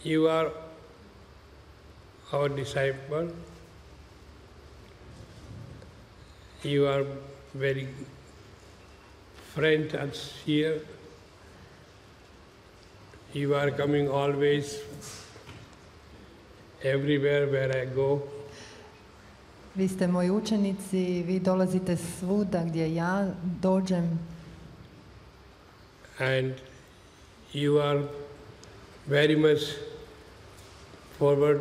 you are our disciple. You are very friend us here. You are coming always, everywhere where I go. Vi ste moji učenici, vi dolazite svuda gdje ja dođem. And you are very much forward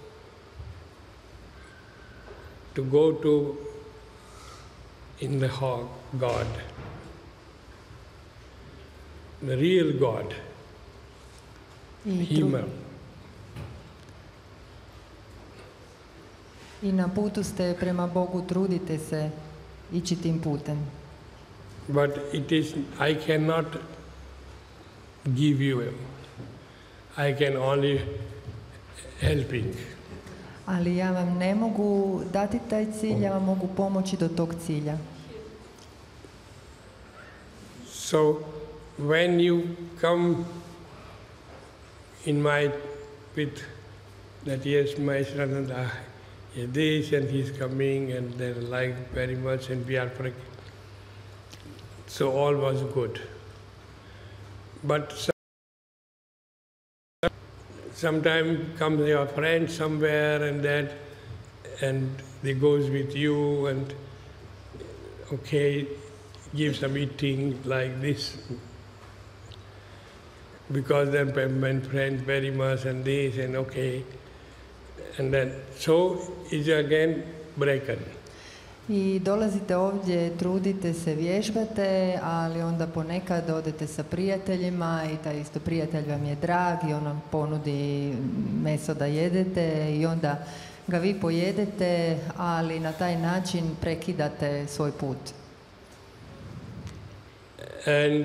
to go to in the God, the real God, Him. I na putu ste prema Bogu, trudite se ići tim putem. But I cannot give you. I can only helping. Ali ja vam ne mogu dati taj cilj, ja vam mogu pomoći do tog cilja. So when you come in my with that yes, my son is this and he's coming and they like very much and we are praying. So all was good. But sometimes comes your friend somewhere and they goes with you and okay, give some eating like this. Because then my friend very much and this and okay. And then so is again broken. I dolazite ovdje, trudite se, vježbate, ali onda ponekad odete sa prijateljima i taj isto prijatelj vam je drag i on vam ponudi meso da jedete i onda ga vi pojedete, ali na taj način prekidate svoj put. And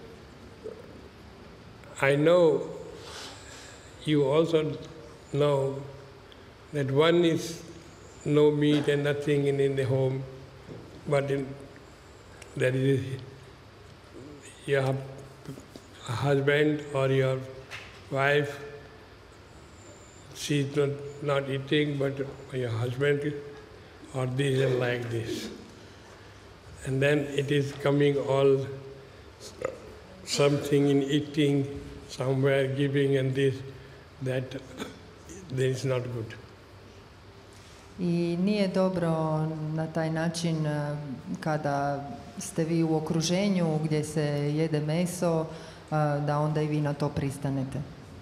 I know you also know that one is no meat and nothing in the home, but there is your husband or your wife, she's not eating, but your husband or this and like this. And then it is coming all something in eating, somewhere giving and this, that is not good. I nije dobro na taj način kada ste vi u okruženju gdje se jede meso, da onda i vi na to pristanete.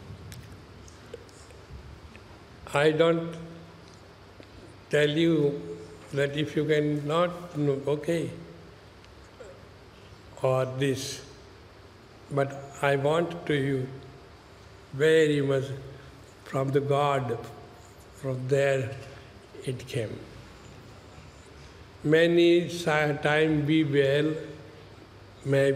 I don't tell you that if you cannot, no, okay, or this, but I want to you very much from the God, from there it came. Many time we well, maybe